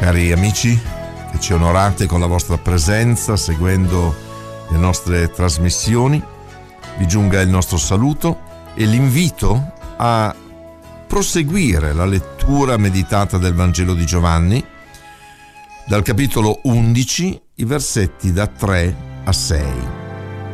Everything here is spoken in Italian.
Cari amici che ci onorate con la vostra presenza seguendo le nostre trasmissioni, vi giunga il nostro saluto e l'invito a proseguire la lettura meditata del Vangelo di Giovanni dal capitolo 11, i versetti da 3 a 6.